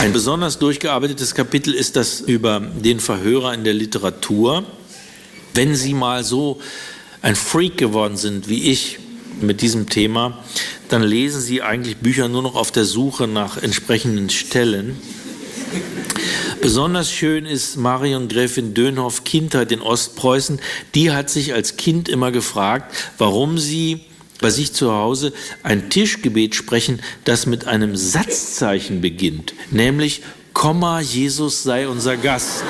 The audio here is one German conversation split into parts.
Ein besonders durchgearbeitetes Kapitel ist das über den Verhörer in der Literatur. Wenn Sie mal so ein Freak geworden sind wie ich mit diesem Thema, dann lesen Sie eigentlich Bücher nur noch auf der Suche nach entsprechenden Stellen. Besonders schön ist Marion Gräfin Dönhoff, Kindheit in Ostpreußen. Die hat sich als Kind immer gefragt, warum sie bei sich zu Hause ein Tischgebet sprechen, das mit einem Satzzeichen beginnt, nämlich Komma, Jesus sei unser Gast.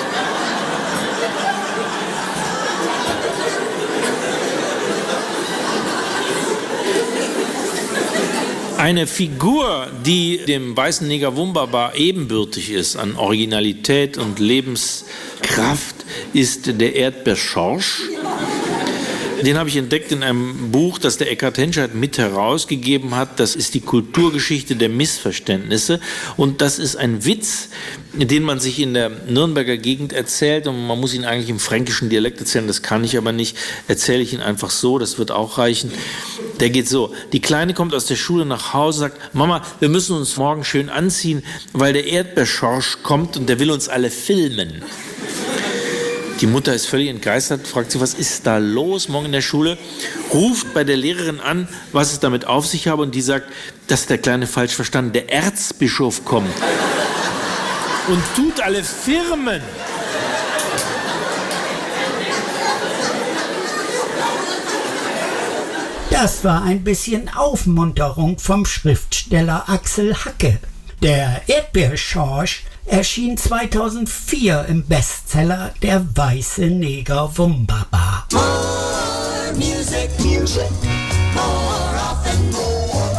Eine Figur, die dem weißen Neger Wunderbar ebenbürtig ist an Originalität und Lebenskraft, ist der Erdbeerschorsch. Den habe ich entdeckt in einem Buch, das der Eckhard Henscheid mit herausgegeben hat. Das ist die Kulturgeschichte der Missverständnisse. Und das ist ein Witz, den man sich in der Nürnberger Gegend erzählt. Und man muss ihn eigentlich im fränkischen Dialekt erzählen. Das kann ich aber nicht. Erzähle ich ihn einfach so. Das wird auch reichen. Der geht so. Die Kleine kommt aus der Schule nach Hause, sagt, Mama, wir müssen uns morgen schön anziehen, weil der Erdbeerschorsch kommt und der will uns alle filmen. Die Mutter ist völlig entgeistert, fragt sie, was ist da los morgen in der Schule? Ruft bei der Lehrerin an, was es damit auf sich habe, und die sagt, das ist der Kleine falsch verstanden, der Erzbischof kommt und tut alle Firmen. Das war ein bisschen Aufmunterung vom Schriftsteller Axel Hacke. Der Erdbeerschorsch erschien 2004 im Bestseller Der weiße Neger Wunderbar. More music, music, more often more.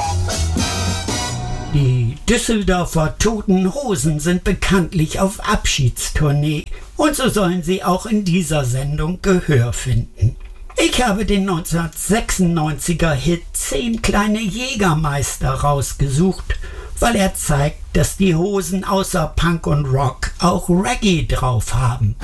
Die Düsseldorfer Toten Hosen sind bekanntlich auf Abschiedstournee und so sollen sie auch in dieser Sendung Gehör finden. Ich habe den 1996er Hit 10 kleine Jägermeister rausgesucht, weil er zeigt, dass die Hosen außer Punk und Rock auch Reggae drauf haben.